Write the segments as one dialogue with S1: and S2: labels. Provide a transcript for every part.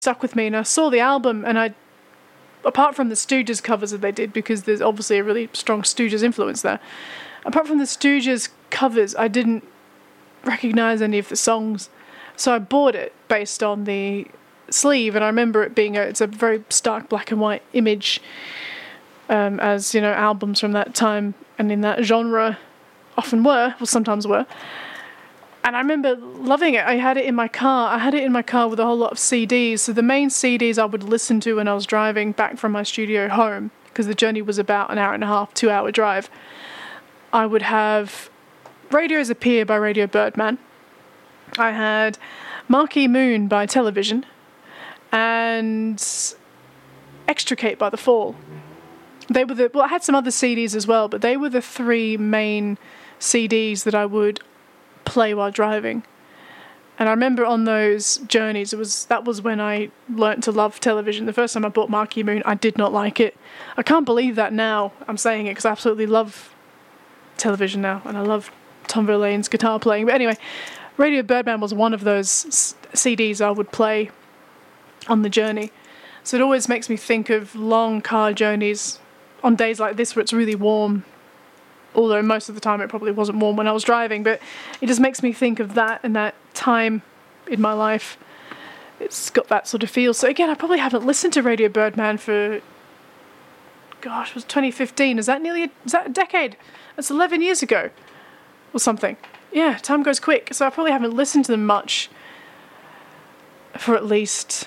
S1: stuck with me, and I saw the album, and apart from the Stooges covers that they did, because there's obviously a really strong Stooges influence there, apart from the Stooges covers, I didn't recognise any of the songs. So I bought it based on the sleeve, and I remember it being it's a very stark black and white image, as, you know, albums from that time and in that genre often were, or sometimes were. And I remember loving it. I had it in my car. With a whole lot of CDs. So the main CDs I would listen to when I was driving back from my studio home, because the journey was about an hour and a half, 2-hour drive. I would have Radio's Appear by Radio Birdman. I had Marquee Moon by Television. And Extricate by The Fall. They were I had some other CDs as well, but they were the three main CDs that I would play while driving. And I remember on those journeys, that was when I learnt to love Television. The first time I bought Marquee Moon, I did not like it. I can't believe that now I'm saying it, because I absolutely love Television now, and I love Tom Verlaine's guitar playing. But anyway, Radio Birdman was one of those CDs I would play on the journey. So it always makes me think of long car journeys on days like this where it's really warm, although most of the time it probably wasn't warm when I was driving, but it just makes me think of that and that time in my life. It's got that sort of feel. So again, I probably haven't listened to Radio Birdman for, gosh, it was 2015. Is that a decade? That's 11 years ago or something. Yeah, time goes quick. So I probably haven't listened to them much for at least,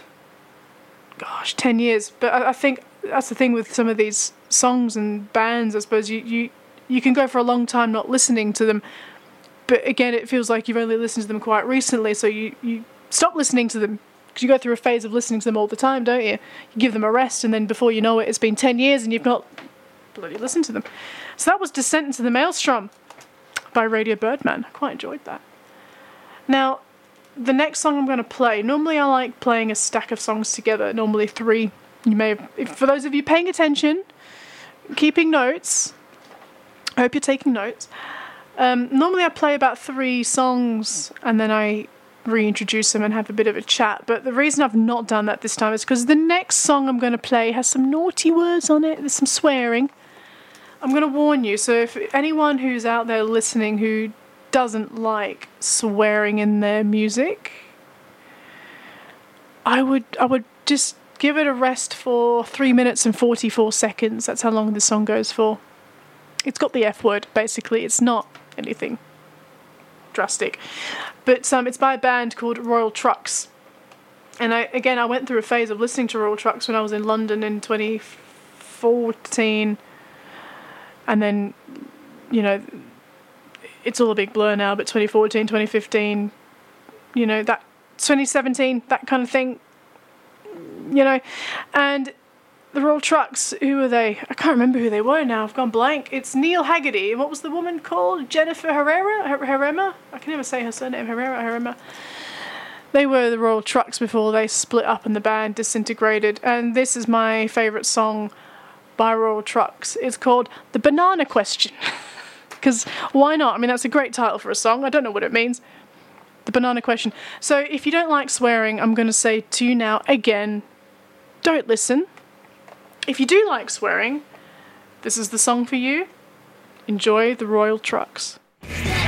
S1: 10 years. But I think that's the thing with some of these songs and bands. I suppose you can go for a long time not listening to them, but again, it feels like you've only listened to them quite recently, so you stop listening to them, because you go through a phase of listening to them all the time, don't you? You give them a rest, and then before you know it, it's been 10 years and you've not bloody listened to them. So that was Descent into the Maelstrom by Radio Birdman. I quite enjoyed that. Now, the next song I'm going to play, normally I like playing a stack of songs together, normally 3. You may have, for those of you paying attention, keeping notes, I hope you're taking notes. Normally I play about 3 songs and then I reintroduce them and have a bit of a chat. But the reason I've not done that this time is because the next song I'm going to play has some naughty words on it. There's some swearing. I'm going to warn you. So if anyone who's out there listening who doesn't like swearing in their music, I would just give it a rest for 3 minutes and 44 seconds. That's how long this song goes for. It's got the F word, basically. It's not anything drastic. But it's by a band called Royal Trucks. And I went through a phase of listening to Royal Trucks when I was in London in 2014. And then, you know, it's all a big blur now, but 2014, 2015, you know, that 2017, that kind of thing, you know. And the Royal Trucks, who are they? I can't remember who they were now. I've gone blank. It's Neil Haggerty. And what was the woman called? Jennifer Herrera? I can never say her surname. Herrera. They were the Royal Trucks before they split up and the band disintegrated. And this is my favourite song by Royal Trucks. It's called The Banana Question. Because why not? I mean, that's a great title for a song. I don't know what it means. The Banana Question. So if you don't like swearing, I'm going to say to you now, again, don't listen. If you do like swearing, this is the song for you. Enjoy the Royal Trucks.